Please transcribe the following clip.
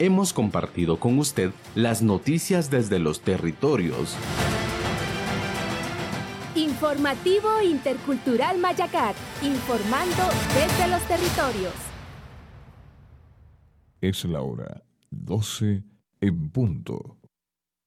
hemos compartido con usted las noticias desde los territorios. Informativo Intercultural Mayacat, informando desde los territorios. Es la hora 12 en punto.